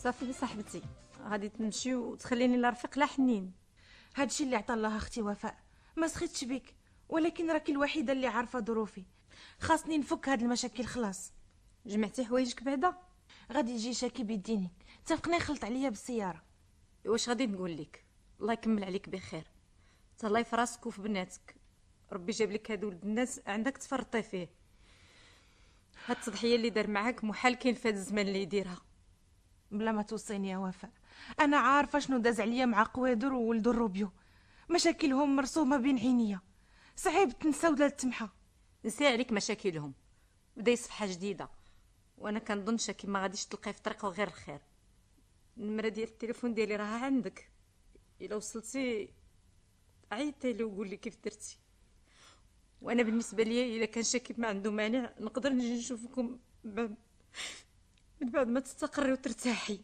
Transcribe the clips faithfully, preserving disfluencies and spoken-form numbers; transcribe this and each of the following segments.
صافي صاحبتي، غادي تمشي وتخليني لا رفيق لا حنين. هادشي اللي عطا الله اختي وفاء، ما سخيتش بيك، ولكن راكي الوحيده اللي عارفه ظروفي، خاصني نفك هاد المشاكل خلاص. جمعتي حوايجك بعدا؟ غادي يجي شاكيب يديني، اتفقنا يخلط عليا بالسياره. واش غادي نقول لك؟ الله يكمل عليك بخير، تهلاي في راسك وفي بناتك، ربي جاب لك هاد ولد الناس عندك تفرطي فيه. هاد التضحيه اللي دار معاك محال كاين في هاد الزمان اللي يديرها. بلا ما توصيني يا وفاء، انا عارفه شنو داز عليا مع قوادر وولد الروبيو، مشاكلهم مرسومه بين عينيا، صعيب تنسى ولا تمحى. نسي عليك مشاكلهم، بدا صفحه جديده، وانا كنظن شاكي ما غاديش تلقاي في طريقه غير الخير. النمره ديال التليفون ديالي راها عندك، الا وصلتي عيطي لي وقول لي كيف درتي. وانا بالنسبه ليا الا كان شاكي ما عنده مانع نقدر نجي نشوفكم بعد من بعد ما تستقري وترتاحي.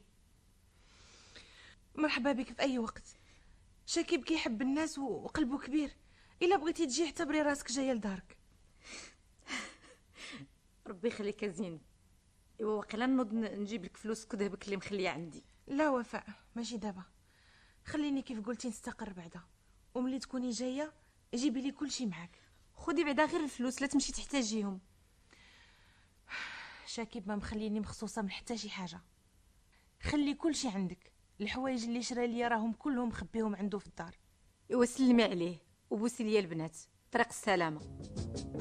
مرحبا بك في اي وقت، شاكيب كيحب الناس وقلبه كبير، الا بغيتي تجي اعتبري راسك جايه لدارك. ربي يخليك زين. ايوا واقيلا نوض نجيب لك فلوسك وذهبك اللي مخليه عندي. لا وفاء، ماشي دابا، خليني كيف قلتي نستقر بعدا، وملي تكوني جايه جيبي لي كل شيء معاك. خدي بعدا غير الفلوس، لا تمشي تحتاجيهم. شاكيب ما مخليني مخصوصه من حتى شي حاجه، خلي كل شيء عندك، الحوايج اللي شرا لي راهم كلهم مخبيهم عنده في الدار. ايوا سلمي عليه وبوسي ليا البنات، طريق السلامه.